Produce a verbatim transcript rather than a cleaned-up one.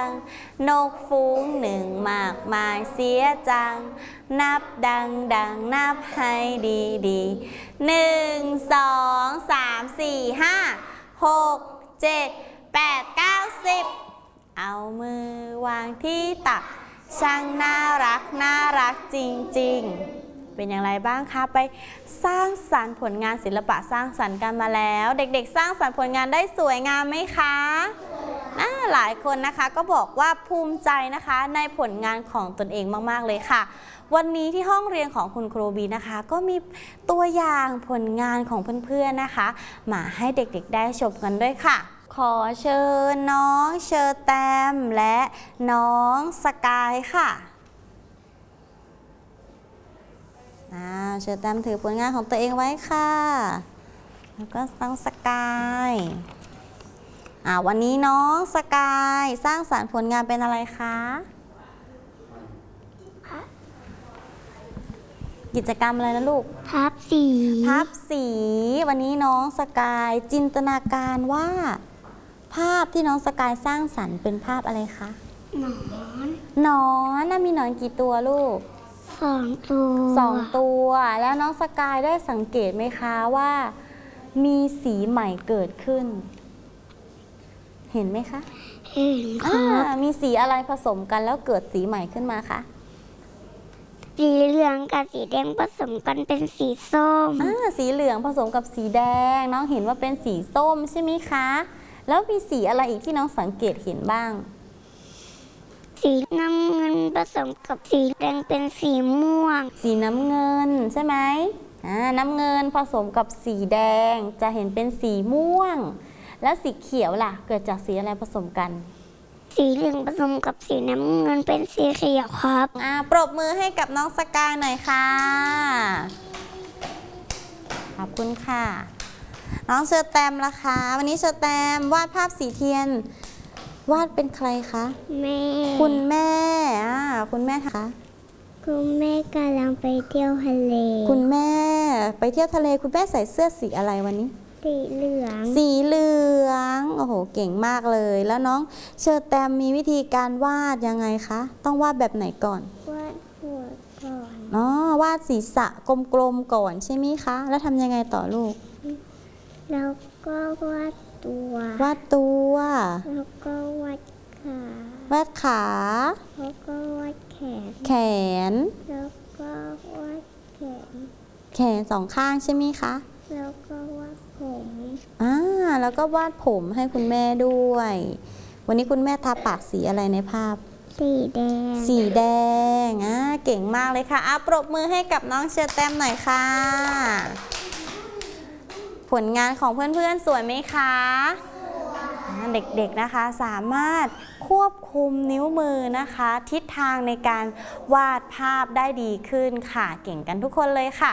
นกฟูงหนึ่งมากมายเสียจังนับดังดังนับให้ดีดีหนึ่งสองสามสี่ห้าหกเจ็ดแปดเก้าสิบเอามือวางที่ตักช่างน่ารักน่ารักจริงๆเป็นอย่างไรบ้างคะไปสร้างสรรค์ผลงานศิลปะสร้างสรรค์กันมาแล้วเด็กๆสร้างสรรค์ผลงานได้สวยงามไหมคะหลายคนนะคะก็บอกว่าภูมิใจนะคะในผลงานของตนเองมากๆเลยค่ะวันนี้ที่ห้องเรียนของคุณครูบีนะคะก็มีตัวอย่างผลงานของเพื่อนๆนะคะมาให้เด็กๆได้ชมกันด้วยค่ะขอเชิญน้องเชอร์แตมและน้องสกายค่ะเชอร์แตมถือผลงานของตัวเองไว้ค่ะแล้วก็น้องสกายวันนี้น้องสกายสร้างสรรค์ผลงานเป็นอะไรคะกิจกรรมอะไรนะลูกพับสีพับสีวันนี้น้องสกายจินตนาการว่าภาพที่น้องสกายสร้างสรรค์เป็นภาพอะไรคะหนอนหนอนน่ะมีหนอนกี่ตัวลูกสองตัวสองตัวแล้วน้องสกายได้สังเกตไหมคะว่ามีสีใหม่เกิดขึ้นเห็นไหมคะเห็นค่ะมีสีอะไรผสมกันแล้วเกิดสีใหม่ขึ้นมาคะสีเหลืองกับสีแดงผสมกันเป็นสีส้มอ่าสีเหลืองผสมกับสีแดงน้องเห็นว่าเป็นสีส้มใช่ไหมคะแล้วมีสีอะไรอีกที่น้องสังเกตเห็นบ้างสีน้ำเงินผสมกับสีแดงเป็นสีม่วงสีน้ำเงินใช่ไหมอ่าน้ำเงินผสมกับสีแดงจะเห็นเป็นสีม่วงแล้วสีเขียวล่ะเกิดจากสีอะไรผสมกันสีเหลืองผสมกับสีน้ำเงินเป็นสีเขียวครับอ่าปรบมือให้กับน้องสกายหน่อยค่ะขอบคุณค่ะน้องเชอร์แตมล่ะคะวันนี้เชอร์แตมวาดภาพสีเทียนวาดเป็นใครคะแม่คุณแม่อ่าคุณแม่คะคุณแม่กำลังไปเที่ยวทะเลคุณแม่ไปเที่ยวทะเลคุณแม่ใส่เสื้อสีอะไรวันนี้สีเหลืองสีเหลืองโอ้โหเก่งมากเลยแล้วน้องเชอร์แตมมีวิธีการวาดยังไงคะต้องวาดแบบไหนก่อนวาดหัวก่อนอ๋อวาดศีรษะกลมๆก่อนใช่ไหมคะแล้วทำยังไงต่อลูกแล้วก็วาดตัววาดตัวแล้วก็วาดขาวาดขาแล้วก็วาดแขนแขนแล้วก็วาดแขนแขนสองข้างใช่ไหมคะแล้วก็วาดผมอ่าแล้วก็วาดผมให้คุณแม่ด้วยวันนี้คุณแม่ทาปากสีอะไรในภาพสีแดงสีแดงอ่าเก่งมากเลยค่ะอ่ะปรบมือให้กับน้องเชอร์แตมหน่อยค่ะผลงานของเพื่อนๆสวยไหมคะเด็กๆนะคะสามารถควบคุมนิ้วมือนะคะทิศทางในการวาดภาพได้ดีขึ้นค่ะเก่งกันทุกคนเลยค่ะ